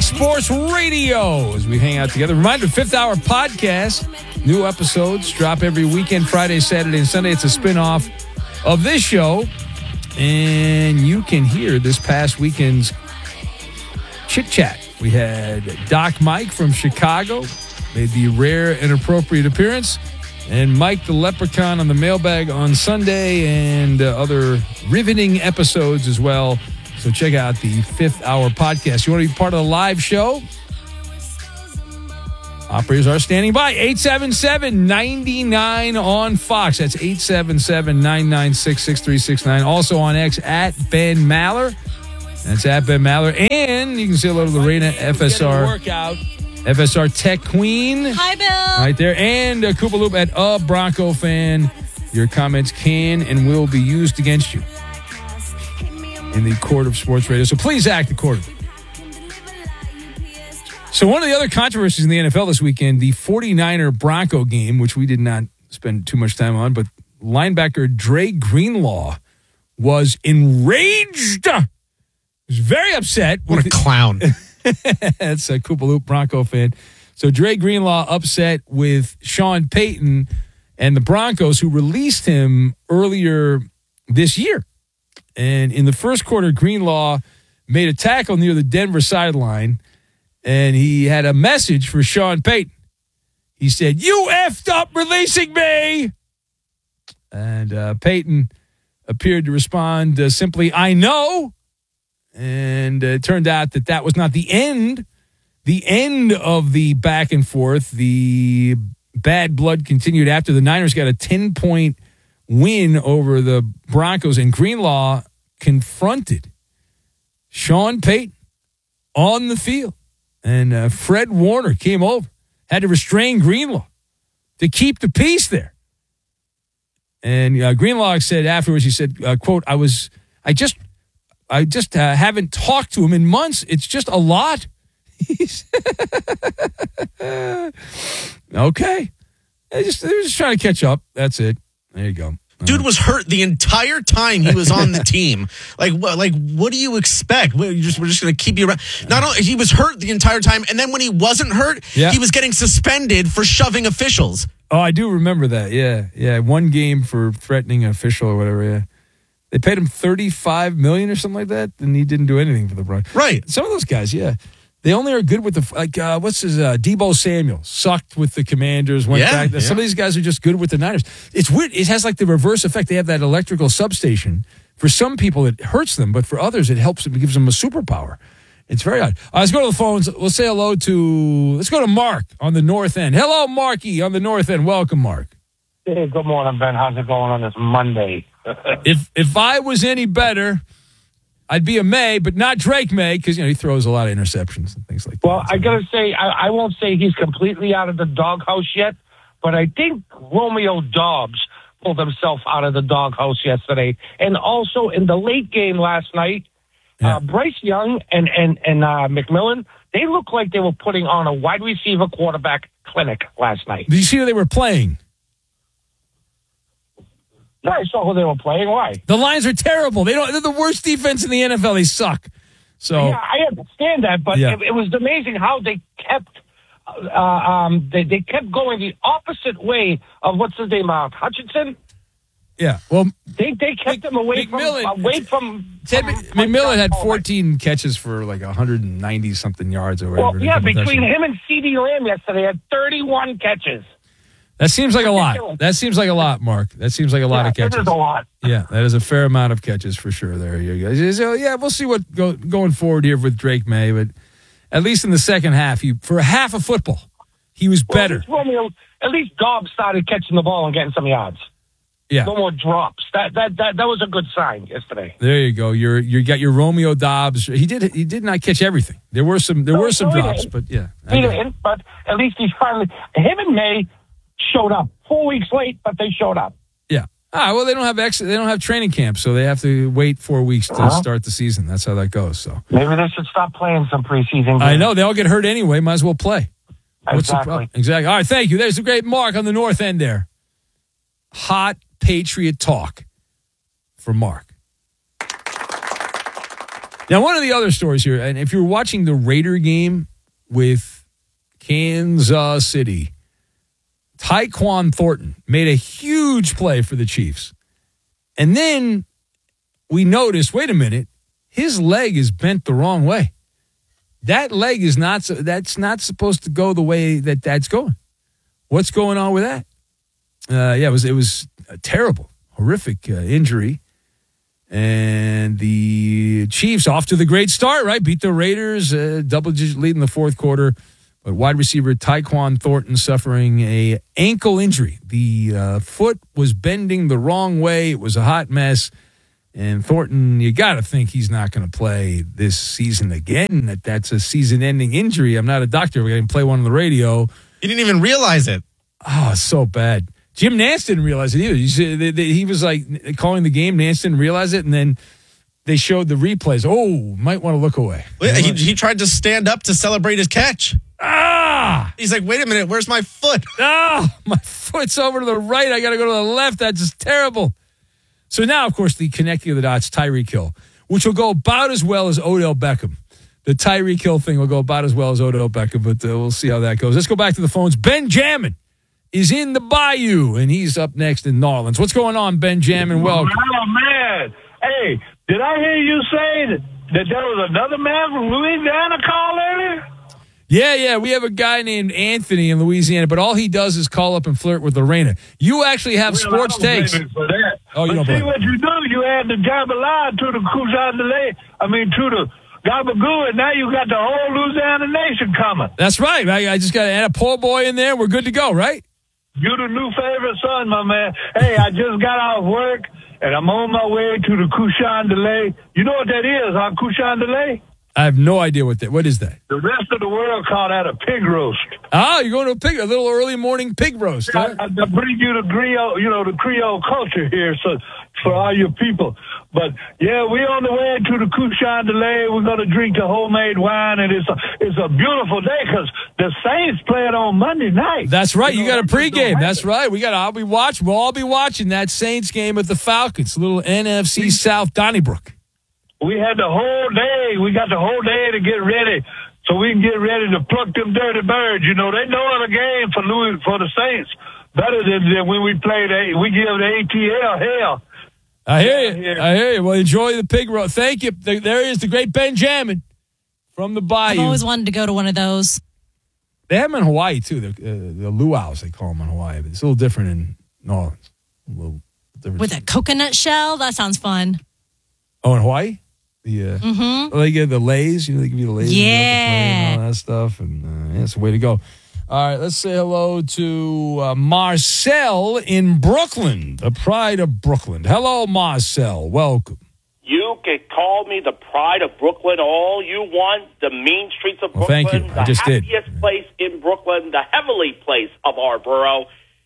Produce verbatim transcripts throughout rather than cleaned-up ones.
Sports Radio as we hang out together. Reminder, Fifth Hour Podcast. New episodes drop every weekend, Friday, Saturday, and Sunday. It's a spinoff of this show. And you can hear this past weekend's chit-chat. We had Doc Mike from Chicago, made the rare and appropriate appearance, and Mike the Leprechaun on the mailbag on Sunday, and uh, other riveting episodes as well. So check out the Fifth Hour Podcast. You want to be part of the live show? Operators are standing by. eight seven seven, nine nine on Fox. That's eight seven seven, nine nine six, six three six nine. Also on X, at Ben Maller. That's at Ben Maller. And you can say hello to Lorena, F S R. Workout. F S R Tech Queen. Hi, Bill. Right there. And uh, Koopa Loop at a Bronco fan. Your comments can and will be used against you in the court of sports radio. So please act accordingly. So one of the other controversies in the N F L this weekend, the 49er Bronco game, which we did not spend too much time on, but linebacker Dre Greenlaw was enraged. He was very upset. What a clown. That's a Koopa Loop Bronco fan. So Dre Greenlaw upset with Sean Payton and the Broncos, who released him earlier this year. And in the first quarter, Greenlaw made a tackle near the Denver sideline, and he had a message for Sean Payton. He said, "You effed up releasing me." And uh, Payton appeared to respond uh, simply, "I know." And uh, it turned out that that was not the end. The end of the back and forth. The bad blood continued after the Niners got a ten-point win over the Broncos, and Greenlaw confronted Sean Payton on the field. And uh, Fred Warner came over, had to restrain Greenlaw to keep the peace there. And uh, Greenlaw said afterwards, he said, uh, quote, I was, I just, I just uh, haven't talked to him in months. It's just a lot. Okay. They just, they were just trying to catch up. That's it. There you go. Dude was hurt the entire time he was on the team. Like, what? Like, what do you expect? We're just, we're just going to keep you around. Not only he was hurt the entire time, and then when he wasn't hurt, yeah. he was getting suspended for shoving officials. Oh, I do remember that. Yeah, yeah. One game for threatening an official or whatever. Yeah, they paid him thirty-five million dollars or something like that, and he didn't do anything for the Broncos. Right. Some of those guys, yeah. They only are good with the, like, uh, what's his, uh, Deebo Samuel, sucked with the Commanders, went yeah, back. yeah. Some of these guys are just good with the Niners. It's weird. It has like the reverse effect. They have that electrical substation. For some people, it hurts them, but for others, it helps them. It gives them a superpower. It's very odd. Uh, let's go to the phones. We'll say hello to, let's go to Mark on the north end. Hello, Marky on the north end. Welcome, Mark. Hey, good morning, Ben. How's it going on this Monday? if if I was any better, I'd be a May, but not Drake May, because, you know, he throws a lot of interceptions and things like that. Well, I got to say, I, I won't say he's completely out of the doghouse yet, but I think Romeo Doubs pulled himself out of the doghouse yesterday. And also in the late game last night, Yeah. uh, Bryce Young and, and, and uh, McMillan, they looked like they were putting on a wide receiver quarterback clinic last night. Did you see who they were playing? No, I saw who they were playing. Why? The Lions are terrible. They don't. They're the worst defense in the N F L. They suck. So Yeah, I understand that, but Yeah. it, it was amazing how they kept uh, um, they, they kept going the opposite way of what's his name, uh, Hutchinson. yeah. Well, They they kept him away McMillan- from away from. Ted from McMillan had touchdown. fourteen catches for like one hundred ninety something yards or whatever. Well, yeah, between touchdowns. him and CeeDee Lamb yesterday, had thirty-one catches. That seems like a lot. Ridiculous. That seems like a lot, Mark. That seems like a lot Yeah, of catches. It is a lot. Yeah, that is a fair amount of catches for sure. There you go. So, yeah, we'll see what go, going forward here with Drake May, but at least in the second half, he for half of football, he was Well, better. At least, Romeo, at least Dobbs started catching the ball and getting some yards. Yeah, No more drops. That that that that was a good sign yesterday. there you go. You're you got your Romeo Dobbs. He did he did not catch everything. There were some there No, were some no, he drops, didn't. but yeah, I He get it. didn't, but at least he's finally. Him and May showed up four weeks late, but they showed up. Yeah. Ah, well, they don't have ex- they don't have training camp, so they have to wait four weeks to Uh-huh. start the season. That's how that goes. So Maybe they should stop playing some preseason games. I know they all get hurt anyway. Might as well play. What's the Exactly. problem? Exactly. All right, thank you. There's a great Mark on the north end there. Hot Patriot talk for Mark. Now, one of the other stories here, and if you're watching the Raider game with Kansas City, Tyquan Thornton made a huge play for the Chiefs. And then we noticed, wait a minute, his leg is bent the wrong way. That leg is not, that's not supposed to go the way that that's going. What's going on with that? Uh, yeah, it was, it was a terrible, horrific uh, injury. And the Chiefs off to the great start, right? Beat the Raiders, uh, double-digit lead in the fourth quarter. But wide receiver Tyquan Thornton suffering a ankle injury. The uh, foot was bending the wrong way. It was a hot mess. And Thornton, you got to think he's not going to play this season again. That That's a season-ending injury. I'm not a doctor. We didn't play one on the radio. You didn't even realize it. Oh, so bad. Jim Nantz didn't realize it either. He, he was like calling the game. Nantz didn't realize it, and then they showed the replays. Oh, might want to look away. Well, he, he tried to stand up to celebrate his catch. Ah! He's like, wait a minute, where's my foot? Ah, my foot's over to the right. I got to go to the left. That's just terrible. So now, of course, the connecting of the dots, Tyreek Hill, which will go about as well as Odell Beckham. The Tyreek Hill thing will go about as well as Odell Beckham, but uh, we'll see how that goes. Let's go back to the phones. Benjamin is in the Bayou, and he's up next in New Orleans. What's going on, Benjamin? Welcome. Oh, man. Hey, did I hear you say that, that there was another man from Louisiana call earlier? Yeah, yeah, we have a guy named Anthony in Louisiana, but all he does is call up and flirt with Lorena. You actually have Well, sports I don't takes. blame him for that. Oh, you but don't see blame what you do? You add the jambalaya to the Coushandale. I mean, to the gabagoo, and now you got the whole Louisiana nation coming. That's right. I, I just got to add a poor boy in there. We're good to go, right? You the new favorite son, my man. Hey, I just got off work, and I'm on my way to the Coushandale. You know what that is, huh, Coushandale? I have no idea what that. What is that? The rest of the world call that a pig roast. Oh, you're going to a pig, a little early morning pig roast. Huh? I, I bring you the Creole, you know, the Creole culture here, so for all your people. But yeah, we're on the way to the Coushandale. We're going to drink the homemade wine, and it's a it's a beautiful day because the Saints play it on Monday night. That's right. You, know, got a pregame. so That's right. We got. I'll be watching. We'll all be watching that Saints game with the Falcons. A little N F C South Donnybrook. We had the whole day. We got the whole day to get ready, so we can get ready to pluck them dirty birds. You know, they know the game for Louis for the Saints better than, than when we played. A, we give the A T L hell. I hear you. I hear you. Well, enjoy the pig roast. Thank you. There is the great Benjamin from the Bayou. I've always wanted to go to one of those. They have them in Hawaii too. The, uh, the luau's they call them in Hawaii, but it's a little different in New Orleans. A little different. With a coconut shell? That sounds fun. Oh, in Hawaii? The uh, Mm-hmm. well, they give the lays, you know, they give you the lays, Yeah. and all that stuff, and uh, yeah, it's the way to go. All right, let's say hello to uh, Marcel in Brooklyn, the pride of Brooklyn. Hello, Marcel. Welcome. You can call me the pride of Brooklyn all you want, the mean streets of Well, Brooklyn, thank you. I the just did. happiest place in Brooklyn, the heavenly place of our borough.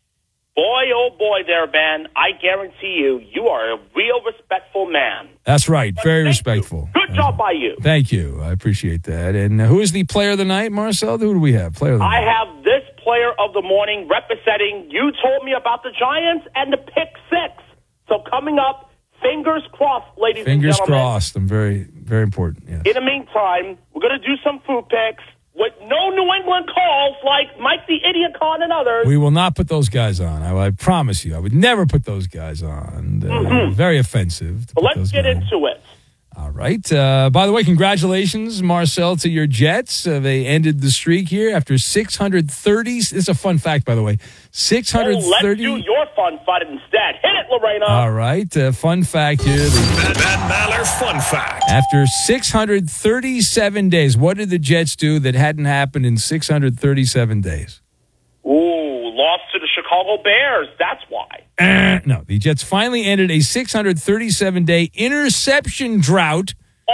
Boy, oh boy there, man, I guarantee you, you are a real respectful man. That's right. Very Thank respectful. you. Good job by you. Thank you. I appreciate that. And uh, who is the player of the night, Marcel? Who do we have? Player of the I night. have this player of the morning representing, you told me about the Giants and the pick six. So coming up, fingers crossed, ladies Fingers and gentlemen. crossed. I'm very, very important. Yes. In the meantime, we're going to do some food picks with no New England calls like Mike the Idiot Con and others. We will not put those guys on. I, I promise you. I would never put those guys on. Uh, Mm-hmm. Very offensive. to So put let's those get guys on. into it. All right. Uh, by the way, congratulations, Marcel, to your Jets. Uh, they ended the streak here after six hundred thirty. This is a fun fact, by the way. six hundred Oh, let's thirty. do your fun fight instead. Hit it, Lorena. All right. Uh, fun fact here. The- Van Baller Fun Fact. After six hundred thirty-seven days, what did the Jets do that hadn't happened in six hundred thirty-seven days? Ooh, lost to the Chicago Bears. That's why. Uh, no, the Jets finally ended a six hundred thirty-seven day interception drought.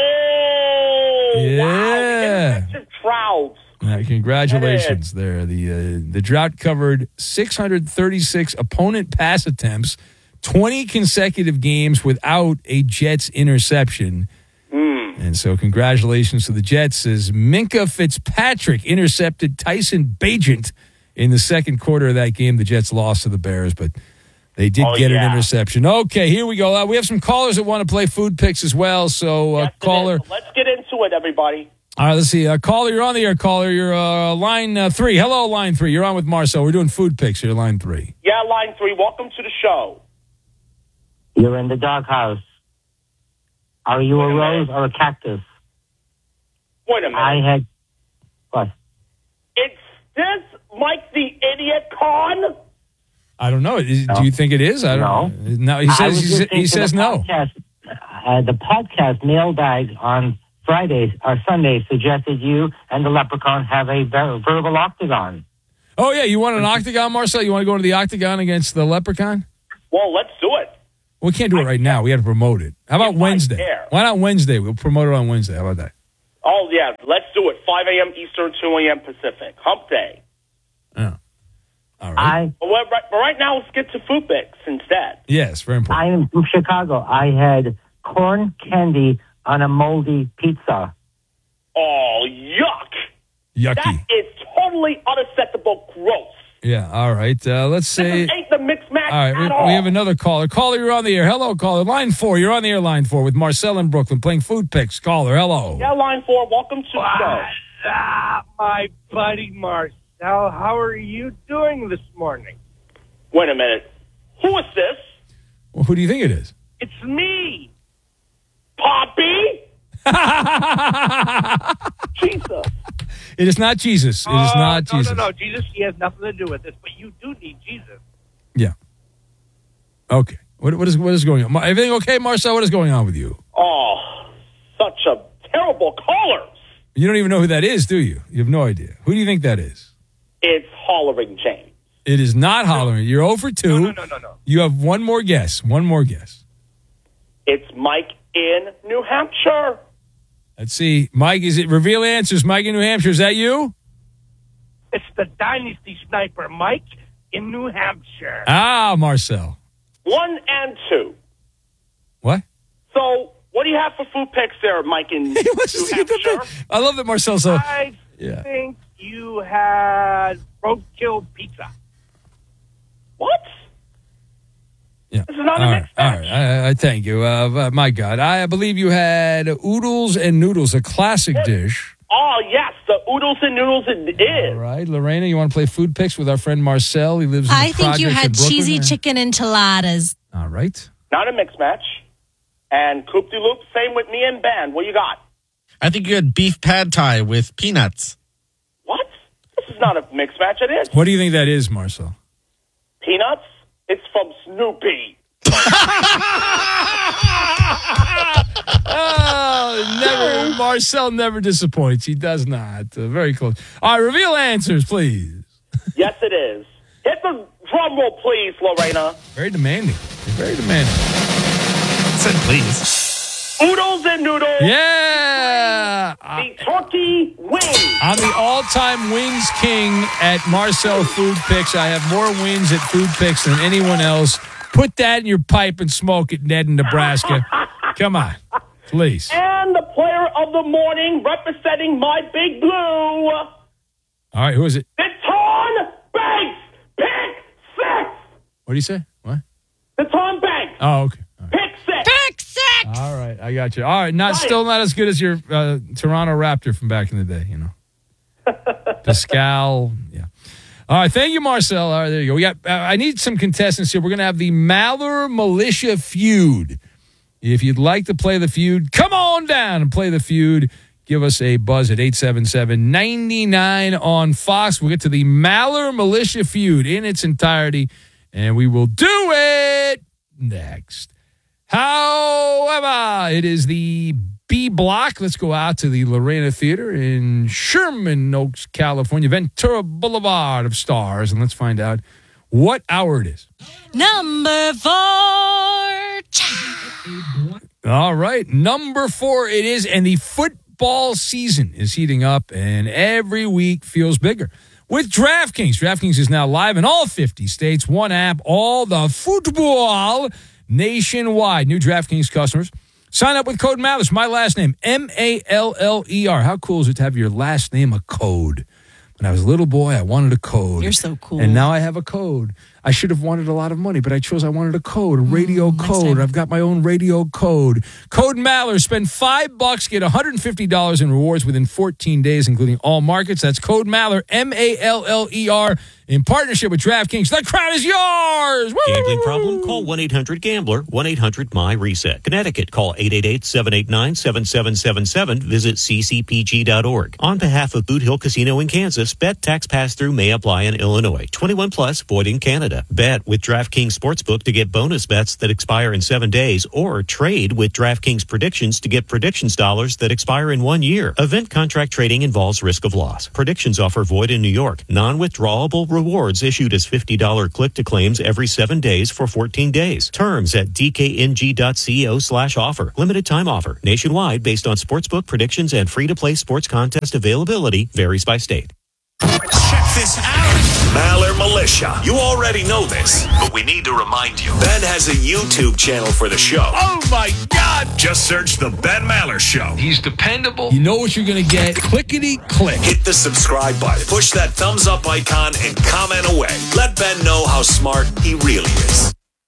Oh, wow. Yeah. Interception Trouts. Uh, congratulations there. The uh, the drought covered six hundred thirty-six opponent pass attempts, twenty consecutive games without a Jets interception. And so congratulations to the Jets as Minka Fitzpatrick intercepted Tyson Bagent in the second quarter of that game. The Jets lost to the Bears, but They did Oh, get yeah. an interception. Okay, here we go. Uh, we have some callers that want to play food picks as well. So, uh, Yes, it caller. is. Let's get into it, everybody. All right, let's see. Uh, caller, you're on the air. Caller, you're uh, line uh, three. Hello, line three. You're on with Marcel. We're doing food picks here, line three. Yeah, line three. Welcome to the show. You're in the doghouse. Are you Wait a a rose minute. or a cactus? Wait a minute. I had what? It's this Mike the Idiot Con? I don't know. Is, No. Do you think it is? I don't know. No, he I says was he, sa- listening he to the says no. Podcast, uh, the podcast mailbag on Fridays or Sundays suggested you and the leprechaun have a ver- verbal octagon. Oh yeah, you want an octagon, Marcel? You want to go into the octagon against the leprechaun? Well, let's do it. We can't do it right now. We got to promote it. How about If I Wednesday? dare. Why not Wednesday? We'll promote it on Wednesday. How about that? Oh, yeah. Let's do it. five a.m. Eastern, two a.m. Pacific. Hump day. Oh. All right. I But we're- right, but right now, let's get to food picks instead. Yes, very important. I am from Chicago. I had corn candy on a moldy pizza. Oh, yuck. Yucky. That is totally unacceptable gross. Yeah. All right. Uh, let's say. This ain't the mixed match All right. We, at all. we have another caller. Caller, you're on the air. Hello, caller. Line four. You're on the air. Line four with Marcel in Brooklyn playing food picks. Caller. Hello. Yeah, line four. Welcome to the show. Ah, my buddy Marcel, how are you doing this morning? Wait a minute. Who is this? Well, who do you think it is? It's me. Poppy? Jesus. It is not Jesus. It is Oh, not no, Jesus. No, no, Jesus, he has nothing to do with this, but you do need Jesus. Yeah. Okay. What, what is what is going on? Mar- Everything okay, Marcel? What is going on with you? Oh, such a terrible caller. You don't even know who that is, do you? You have no idea. Who do you think that is? It's Hollering James. It is not hollering. You're zero for two. No, no, no, no, no. You have one more guess. One more guess. It's Mike in New Hampshire. Let's see. Mike, is it reveal answers? Mike in New Hampshire, is that you? It's the Dynasty Sniper, Mike, in New Hampshire. Ah, Marcel. One and two. What? So, what do you have for food picks there, Mike in New He wants us to get the Hampshire? thing. I love that Marcel. So I yeah. think you had roadkill pizza. What? Yeah. This is not a all mixed right. All match. right. I, I thank you. Uh, uh, my God, I believe you had oodles and noodles, a classic dish. Oh, yes, the oodles and noodles it is. All right, Lorena, you want to play food picks with our friend Marcel? He lives in I the think you projects in had Brooklyn. cheesy chicken enchiladas. All right. Not a mixed match. And Coop de Loop, same with me and Ben. What you got? I think you had beef pad thai with peanuts. What? This is not a mixed match. It is. What do you think that is, Marcel? Peanuts? It's from Snoopy. Oh, never. Marcel never disappoints. He does not. Uh, very close. All right, reveal answers, please. Yes, it is. Hit the drum roll, please, Lorena. Very demanding. Very demanding. Said please. Oodles and noodles. Yeah. The turkey wings. I'm the all-time wings king at Marcel Food Picks. I have more wins at Food Picks than anyone else. Put that in your pipe and smoke it, Ned in Nebraska. Come on, please. And the player of the morning representing my big blue, All right, who is it? Deton Banks. Pick six. What do you say? What? Deton Banks. Oh, okay. All right. Pick six. Pick six! All right, I got you. All right, not still not as good as your uh, Toronto Raptor from back in the day, you know. Pascal, yeah. All right, thank you, Marcel. All right, there you go. We got. Uh, I need some contestants here. We're gonna have the Maller Militia feud. If you'd like to play the feud, come on down and play the feud. Give us a buzz at eight seven seven, nine nine on Fox. We'll get to the Maller Militia feud in its entirety, and we will do it next. However, it is the B block. Let's go out to the Lorena Theater in Sherman Oaks, California, Ventura Boulevard of Stars, and let's find out what hour it is. Number four. All right, number four it is, and the football season is heating up, and every week feels bigger. With DraftKings, DraftKings is now live in all fifty states, one app, all the football nationwide. New DraftKings customers, sign up with code Mallers, my last name, M A L L E R. How cool is it to have your last name a code? When I was a little boy, I wanted a code. You're so cool. And now I have a code. I should have wanted a lot of money, but I chose I wanted a code, a radio next code. time. I've got my own radio code. Code Maller. Spend five bucks, get one hundred fifty dollars in rewards within fourteen days, including all markets. That's Code Maller, M A L L E R, in partnership with DraftKings. The crown is yours. Woo! Gambling problem? Call one eight hundred gambler, one eight hundred my reset. Connecticut, call eight eight eight, seven eight nine, seven seven seven seven. Visit c c p g dot org. On behalf of Boot Hill Casino in Kansas, bet tax pass-through may apply in Illinois. twenty-one plus, void in Canada. Bet with DraftKings Sportsbook to get bonus bets that expire in seven days, or trade with DraftKings Predictions to get predictions dollars that expire in one year. Event contract trading involves risk of loss. Predictions offer void in New York. Non-withdrawable rewards issued as fifty dollars click-to-claims every seven days for fourteen days. Terms at d k n g dot co slash offer. Limited time offer. Nationwide based on sportsbook predictions and free-to-play sports contest availability varies by state. Check this out. Maller Militia. You already know this, but we need to remind you. Ben has a YouTube channel for the show. Oh, my God. Just search The Ben Maller Show. He's dependable. You know what you're going to get. Clickety-click. Hit the subscribe button. Push that thumbs up icon and comment away. Let Ben know how smart he really is.